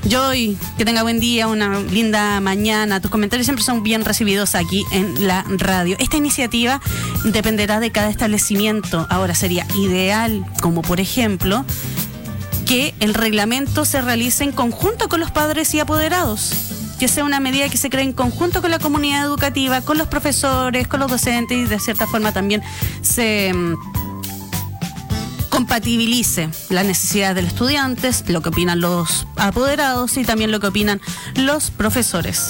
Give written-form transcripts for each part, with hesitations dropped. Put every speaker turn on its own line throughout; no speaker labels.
Joy, que tenga buen día, una linda mañana. Tus comentarios siempre son bien recibidos aquí en la radio. Esta iniciativa dependerá de cada establecimiento. Ahora sería ideal, como por ejemplo, que el reglamento se realice en conjunto con los padres y apoderados. Que sea una medida que se cree en conjunto con la comunidad educativa, con los profesores, con los docentes y de cierta forma también se compatibilice las necesidades de los estudiantes, lo que opinan los apoderados y también lo que opinan los profesores.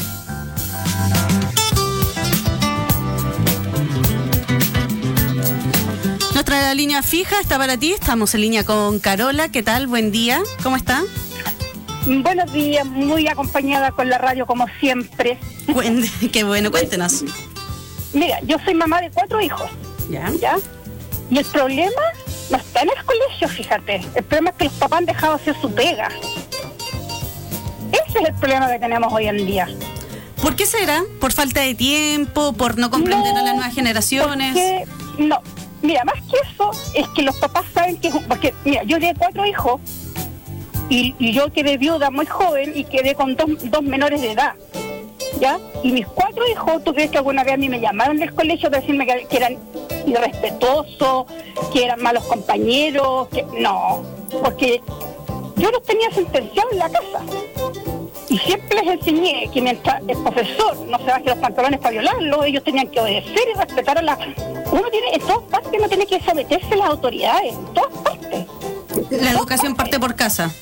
Nuestra línea fija está para ti, estamos en línea con Carola. ¿Qué tal? Buen día, ¿cómo está?
Buenos días, muy acompañada con la radio como siempre.
Qué bueno, cuéntenos.
Mira, yo soy mamá de 4 hijos. ¿Ya? Y el problema no está en el colegio, fíjate. El problema es que los papás han dejado de hacer su pega. Ese es el problema que tenemos hoy en día.
¿Por qué será? ¿Por falta de tiempo? ¿Por no comprender a las nuevas generaciones?
No, mira, más que eso, es que los papás saben que... Porque, mira, yo de 4 hijos... Y yo quedé viuda muy joven y quedé con dos menores de edad, ¿ya? Y mis 4 hijos, ¿tú crees que alguna vez a mí me llamaron del colegio para decirme que eran irrespetuosos, que eran malos compañeros? No, porque yo los tenía sentenciados en la casa. Y siempre les enseñé que mientras el profesor no se baje los pantalones para violarlo, ellos tenían que obedecer y respetar a la... Uno tiene, en todas partes no tiene que someterse a las autoridades, en todas partes.
La educación parte por casa.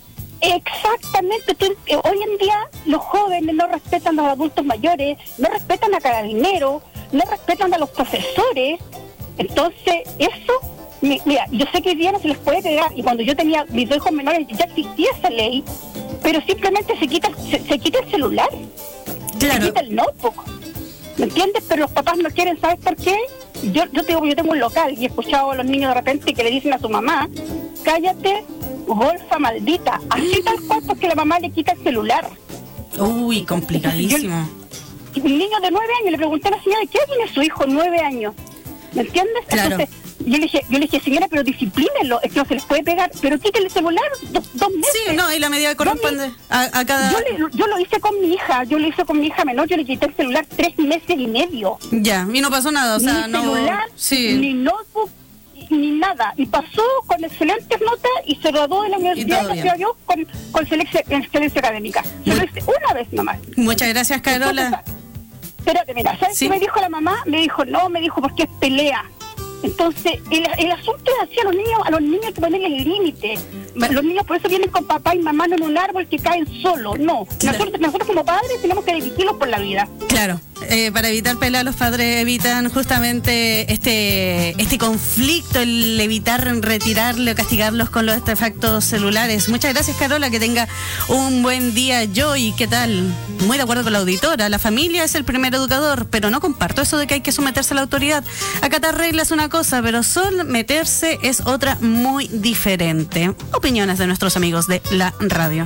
Exactamente. Hoy en día los jóvenes no respetan a los adultos mayores, no respetan a carabineros, no respetan a los profesores. Entonces, eso, mira, yo sé que hoy día no se les puede pegar, y cuando yo tenía mis 2 hijos menores ya existía esa ley, pero simplemente se quita el celular,
claro.
Se quita el notebook, ¿me entiendes? Pero los papás no quieren, ¿sabes por qué? Yo tengo un local y he escuchado a los niños de repente que le dicen a su mamá: cállate, golfa maldita, así tal cual, porque la mamá le quita el celular.
Uy, complicadísimo.
Un niño de 9 años, le pregunté a la señora: ¿qué tiene su hijo 9 años? ¿Me entiendes?
Claro.
Entonces, yo le dije, señora, pero disciplínenlo, es que no se les puede pegar, pero quítale el celular 2 meses.
Sí, no, y la medida corresponde a cada...
Yo lo hice con mi hija, menor, yo le quité el celular 3 meses y medio.
Ya, y no pasó nada, o sea,
ni
no...
celular,
sí.
ni notebook, ni nada, y pasó con excelentes notas y se graduó de la universidad, gracias a Dios, con excelencia académica. Yo lo hice una vez nomás.
Muchas gracias, Carola.
Entonces, espérate, mira, ¿sabes qué me dijo la mamá? Me dijo, porque es pelea. Entonces, el asunto es así, a los niños hay que ponerles límite. Los niños por eso vienen con papá y mamá, no en un árbol que caen solos. No,
claro.
nosotros como padres tenemos que dirigirlos por la vida.
Claro, para evitar pelear, los padres evitan justamente este conflicto, el evitar retirarle o castigarlos con los artefactos celulares. Muchas gracias, Carola, que tenga un buen día. Joy, ¿qué tal? Muy de acuerdo con la auditora, la familia es el primer educador, pero no comparto eso de que hay que someterse a la autoridad. Acatar reglas es una cosa, pero someterse es otra muy diferente. Opiniones de nuestros amigos de la radio.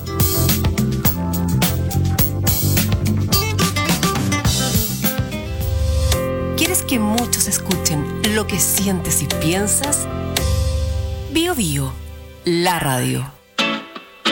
¿Quieres que muchos escuchen lo que sientes y piensas? Bio Bio, la radio.